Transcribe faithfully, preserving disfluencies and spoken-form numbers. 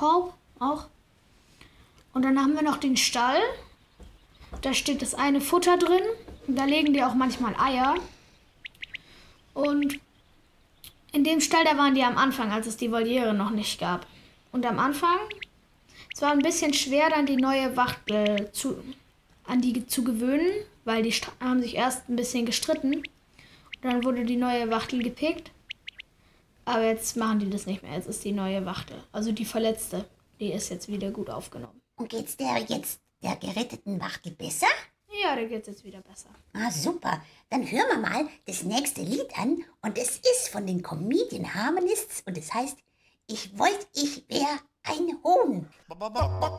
Korb auch. Und dann haben wir noch den Stall. Da steht das eine Futter drin. Und da legen die auch manchmal Eier. Und in dem Stall, da waren die am Anfang, als es die Voliere noch nicht gab. Und am Anfang, es war ein bisschen schwer, dann die neue Wachtel zu, an die zu gewöhnen, weil die haben sich erst ein bisschen gestritten. Und dann wurde die neue Wachtel gepickt. Aber jetzt machen die das nicht mehr. Jetzt ist die neue Wachtel, also die verletzte, die ist jetzt wieder gut aufgenommen. Und geht's der jetzt der geretteten Wachtel besser? Ja, der geht's jetzt wieder besser. Ah, super. Dann hören wir mal das nächste Lied an. Und es ist von den Comedian Harmonists und es heißt Ich wollt, ich wär ein Huhn.